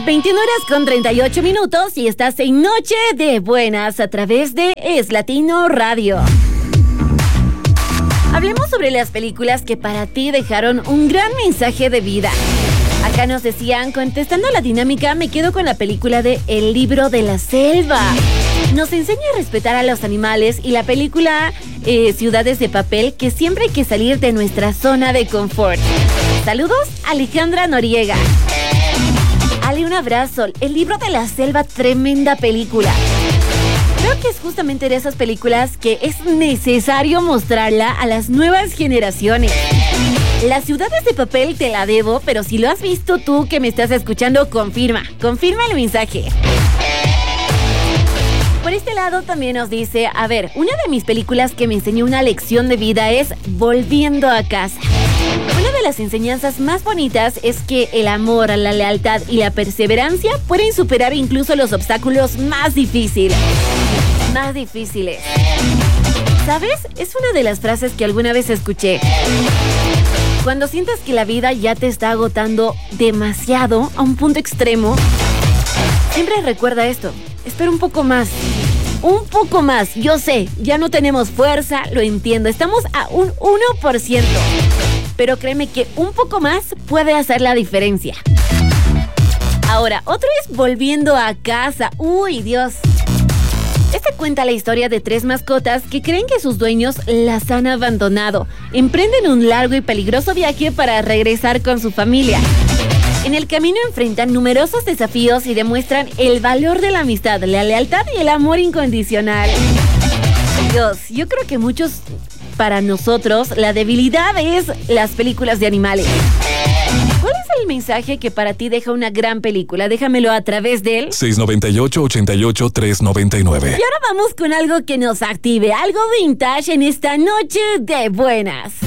21:38 y estás en Noche de Buenas a través de Es Latino Radio. Hablemos sobre las películas que para ti dejaron un gran mensaje de vida. Acá nos decían, contestando la dinámica, me quedo con la película de El libro de la selva. Nos enseña a respetar a los animales, y la película Ciudades de papel, que siempre hay que salir de nuestra zona de confort. Saludos, Alejandra Noriega. Ale, un abrazo. El libro de la selva, tremenda película. Creo que es justamente de esas películas que es necesario mostrarla a las nuevas generaciones. Las Ciudades de papel te la debo, pero si lo has visto tú que me estás escuchando, confirma el mensaje. Por este lado también nos dice, a ver, una de mis películas que me enseñó una lección de vida es Volviendo a casa. Una de las enseñanzas más bonitas es que el amor, la lealtad y la perseverancia pueden superar incluso los obstáculos más difíciles. ¿Sabes? Es una de las frases que alguna vez escuché. Cuando sientas que la vida ya te está agotando demasiado, a un punto extremo, siempre recuerda esto. Espera un poco más. Yo sé, ya no tenemos fuerza, lo entiendo. Estamos a un 1%. Pero créeme que un poco más puede hacer la diferencia. Ahora, otro es Volviendo a casa. Uy, Dios. Este cuenta la historia de 3 mascotas que creen que sus dueños las han abandonado. Emprenden un largo y peligroso viaje para regresar con su familia. En el camino enfrentan numerosos desafíos y demuestran el valor de la amistad, la lealtad y el amor incondicional. Dios, yo creo que para nosotros, la debilidad es las películas de animales. ¿Cuál es el mensaje que para ti deja una gran película? Déjamelo a través del 698-88-399. Y ahora vamos con algo que nos active, algo vintage en esta Noche de Buenas.